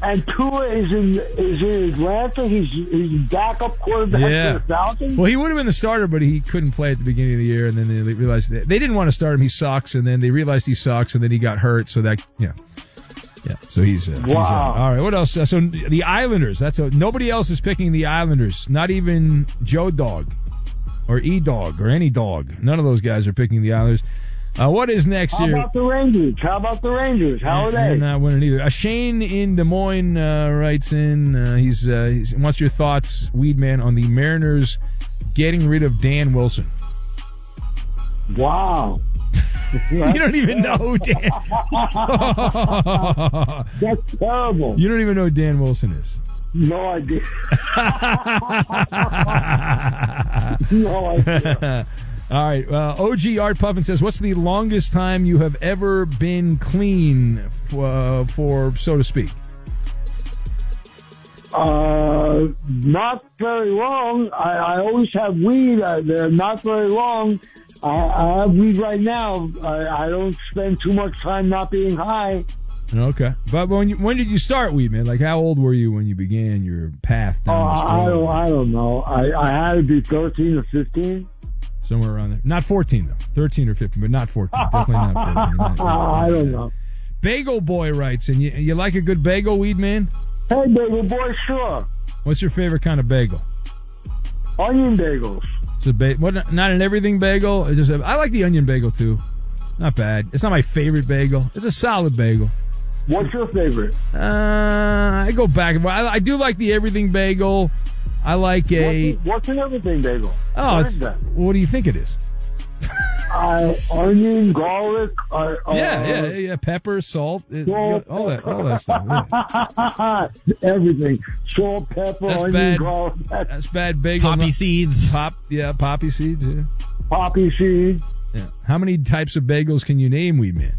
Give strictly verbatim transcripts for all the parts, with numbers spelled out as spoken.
And Tua is in is in Atlanta. He's he's backup quarterback Yeah. for the Falcons. Well, he would have been the starter, but he couldn't play at the beginning of the year, and then they realized that they didn't want to start him. He sucks, and then they realized he sucks, and then he got hurt. So that yeah, yeah. So he's uh, he's, uh, Wow. all right. What else? Uh, so the Islanders. That's a, nobody else is picking the Islanders. Not even Joe Dog or E Dog or any dog. None of those guys are picking the Islanders. Uh, what is next How year? about the Rangers? How about the Rangers? How are They're they? not winning either. Uh, Shane in Des Moines uh, writes in. Uh, he's, uh, he's wants your thoughts, Weedman, on the Mariners getting rid of Dan Wilson. Wow. You don't even know who Dan. That's terrible. You don't even know who Dan Wilson is. No idea. No idea. All right. Uh, O G Art Puffin says, "What's the longest time you have ever been clean, for, uh, for so to speak?" Uh, not very long. I, I always have weed. Uh, they're not very long. I, I have weed right now. I, I don't spend too much time not being high. Okay. But when you, when did you start weed, man? Like, how old were you when you began your path Oh, down this I road? don't. I don't know. I, I had to be thirteen or fifteen. Somewhere around there. Not fourteen, though. thirteen or fifteen, but not fourteen. Definitely not fourteen. Not, not, I don't know. Bagel Boy writes, and you, you like a good bagel, weed man? Hey, bagel boy, sure. What's your favorite kind of bagel? Onion bagels. It's a ba- what, not an everything bagel. It's just a, I like the onion bagel, too. Not bad. It's not my favorite bagel. It's a solid bagel. What's your favorite? Uh, I go back. I, I do like the everything bagel. I like a... What's, what's an everything bagel? Oh, What it's, is that? what do you think it is? Uh, onion, garlic. Uh, Yeah, uh, yeah, yeah. Pepper, salt, it- Salt. all that, all that stuff. Yeah. Everything. Salt, pepper, That's onion, bad. garlic, That's bad bagel. Poppy Not- seeds. Pop, yeah, poppy seeds. Yeah. poppy seed, Yeah. How many types of bagels can you name, Weed Man?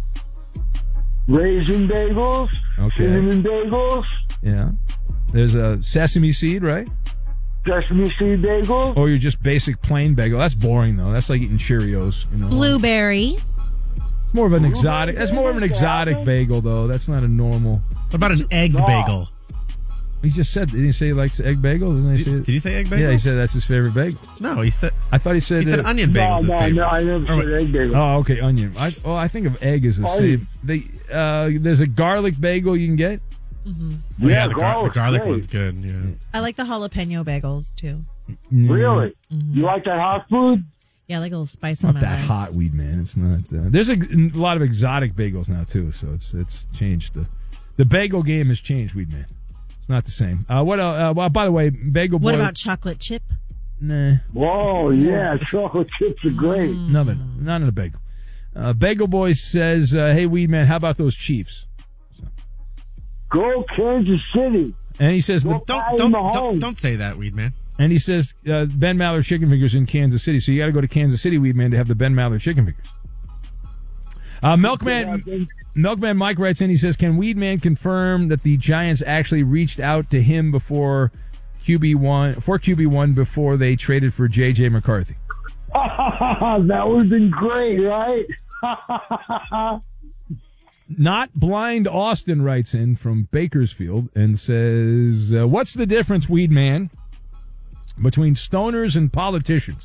raisin bagels, Okay. cinnamon bagels, Yeah. There's a sesame seed, right? sesame seed bagels. Or you're just basic plain bagel. That's boring though. That's like eating Cheerios. You know. Blueberry. It's more of an exotic. That's more of an exotic bagel though. That's not a normal. What about an egg No. bagel? He just said. Didn't he say he likes egg bagel? Doesn't he say? Did, did he say egg bagel? Yeah, he said that's his favorite bagel. No, he said I thought he said. he said uh, onion bagel. No, is his no, favorite. no, I never Or said egg bagel. Oh, okay, onion. I, oh, I think of egg as the Onion. same. They, uh, there's a garlic bagel you can get. Oh, Yeah, yeah, the, gar- the garlic's garlic great. one's good. Yeah. I like the jalapeno bagels too. Really? Mm-hmm. You like that hot food? Yeah, I like a little spice It's on not my that bag. hot, weed man. It's not. Uh, there's a, a lot of exotic bagels now too, so it's it's changed. The the bagel game has changed, weed man. It's not the same. Uh, what? Uh, uh, well, by the way, bagel boy. What about chocolate chip? Nah, Whoa, yeah, chocolate chips are great. nothing. Not in a bagel. Uh, bagel boy says, uh, "Hey, weed man, how about those Chiefs?" Go Kansas City. And he says, Go the, Don't Patty don't, Mahomes. don't don't say that, weed man. and he says, uh, Ben Maller chicken fingers in Kansas City. So you got to go to Kansas City, weed man, to have the Ben Maller chicken fingers. Uh, Milkman, Milkman Mike writes in. He says, "Can Weedman confirm that the Giants actually reached out to him before Q B one for Q B one before they traded for J J McCarthy?" That would have been great, right? Not Blind Austin writes in from Bakersfield and says, uh, "What's the difference, Weedman, between stoners and politicians?"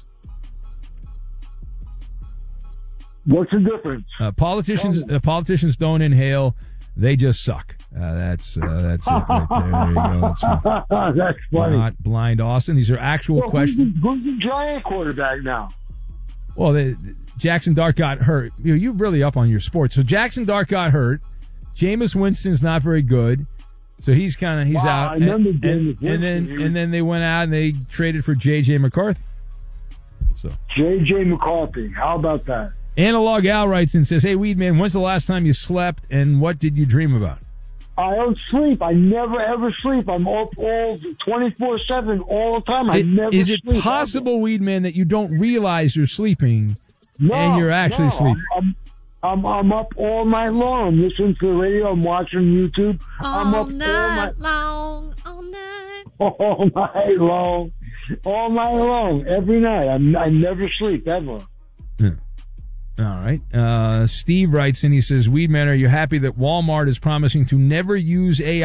What's the difference? Uh, politicians, uh, politicians don't inhale; they just suck. Uh, that's uh, that's it right there. There you go. That's from That's funny. Not Blind Austin. These are actual Well, questions. Who's the, who's the Giant quarterback now? Well, they, Jackson Dart got hurt. You know, you're really up on your sports. So Jackson Dart got hurt. Jameis Winston's not very good, so he's kind of he's Wow, out. I And, remember and, Jameis and then Winston. He was- and then they went out and they traded for J J McCarthy. So J J McCarthy. How about that? Analog Al writes and says, "Hey, Weedman, when's the last time you slept and what did you dream about?" I don't sleep. I never ever sleep. I'm up all twenty-four seven all the time. I It- never is it sleep. possible, Weedman, that you don't realize you're sleeping No, and you're actually no, sleeping? I'm, I'm, I'm up all night long. I'm listening to the radio. I'm watching YouTube. I'm All up night long, all night. all night, all night long, all night long, every night. I'm, I never sleep ever. Yeah. All right. Uh, Steve writes in, he says, "Weedman, are you happy that Walmart is promising to never use A I